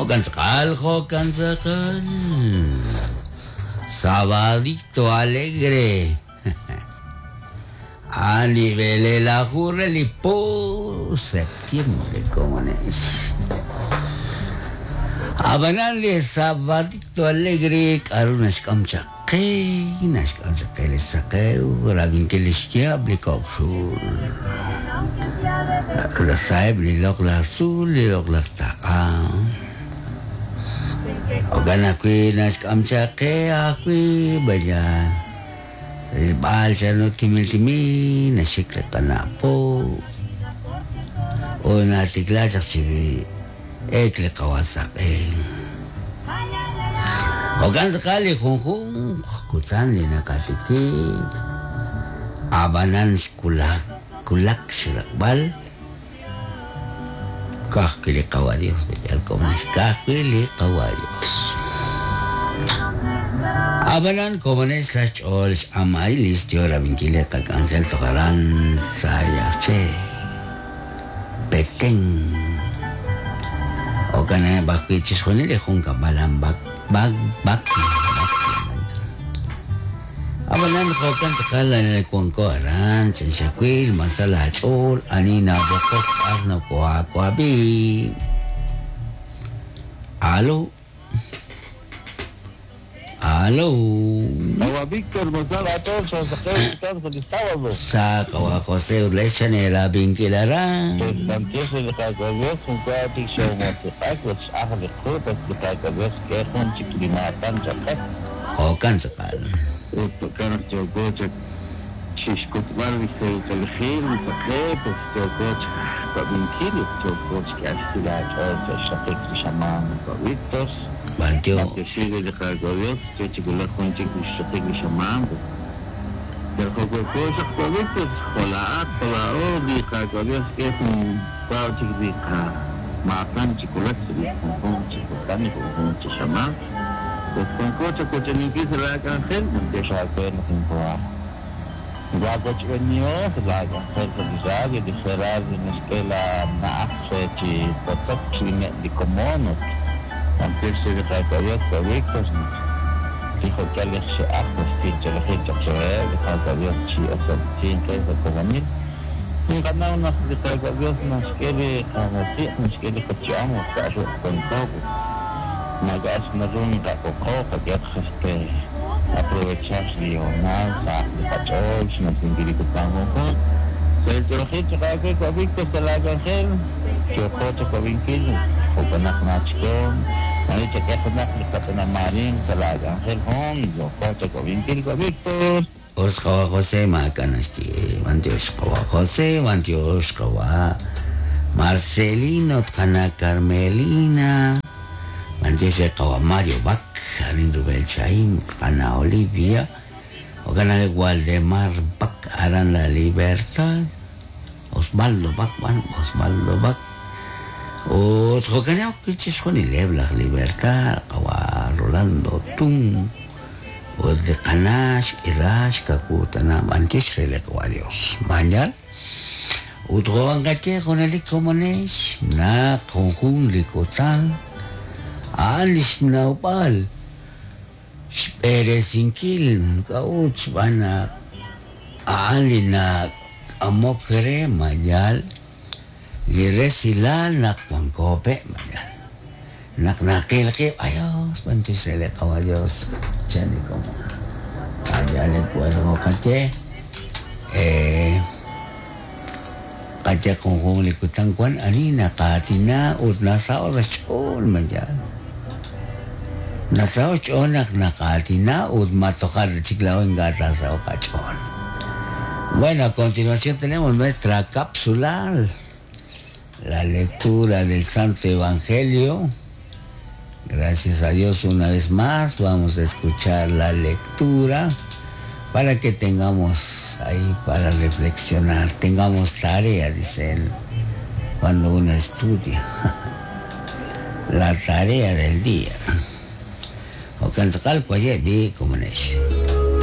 Jocan Sakal. Sabadito alegre. A nivel de la Jurelipo, septiembre, como es. Abanale sabadito alegre, carunas kamchake, nas kamchake le sakeu, rabin kelishkia blikok shul. La saib li lok la sul, li lok la taka. Ogan akui nas kamchake akui bayan. Bal siya no timil-timi, nasikla ka na po. O natigla siya si ekle kawasak eh. Ogan sekali kung kutan ni nakatikin. Abanan kulak sirakbal. Kahkili kawadios. Bejal komunis kahkili kawadios. Abanan komunes sach ol amai listio rabinkile kag Angel Tokaran saya che peteng o kana bakwi chisone le khong kabalam bak abanan khokan sakala le konko aran chensakwil masala chol anina bokot arno ko abi Aló. Agua Víctor, Gonzalo, a todos los sacados del sábado. Saca a José Ulechanera Vinquilará. Santiago de Cagabés, un cuate que se monteja, que es aja de frutas de Cagabés, que es un chiquilimatan, ¿sabes? Jocan Sakal. Tocar este coche, Chiscotbar, dice el gil, pues este coche, para Vinquil, este coche que ha sido el que se llama Víctor. Bantio. Que sigue de Cagabés, que chiquila con chiquis que se llama. Pero cualquier cosa, pues, hola, de Cagabés, que es un coche que matan chocolate, con chocolate, con chichamán. Pues con coche ni que se la hagan hacer, empieza a hacer un poco. Ya coche venido, se la hagan hacer realizar y de cerrar en esquela nace que por de común. Antes de Cagabés, proyectos, dijo que les hace que la gente se ve, de Cagabés, si hace 5 de Cobanil. Un canal nos de Cagabés nos quiere cocheamos, caso con todo. Magas nos única cocoja que es aprovechar si o nada, de cachorros, nos indica con se le gente que Cagabés se la hagan hacer, que coche con 20 o con la nación. Ahí se queda con la marín, se la hagan hacer con los coches con 20 Víctor. Oskawa Jose Makanasti, Vantioskawa Jose, Vantioskawa Marcelino, Tkana Carmelina, Vantioskawa Mario Bak, Arindu Belchaim, Tkana Olivia, Ogana Waldemar Bak, Aran La Libertad, Osvaldo Bak, otro canal que chisconi lebla Libertad, Kawa Rolando Tung. O de Kanash, Irash, Kakutana, Mantisrele Kawalios. Manjal. Utro angate con el comunes, na conjun likotan, alis na upal. Spere sinkil, kauch bana, alina amokre, manjal. Giresilal na kwangkope, manjal. Naknakil ayos, Mantisrele Kawalios. Chani como allá le cuero caché caché con likutan kwan ani nakatina ut nasao rachol manjal nasao chonak nakatina ut matokar chiklao en gata sao cachol. Bueno, a continuación tenemos nuestra cápsula, la lectura del Santo Evangelio. Gracias a Dios una vez más vamos a escuchar la lectura para que tengamos ahí para reflexionar, tengamos tarea, dice él, cuando uno estudia, la tarea del día. O cansar cualquier día como en eso.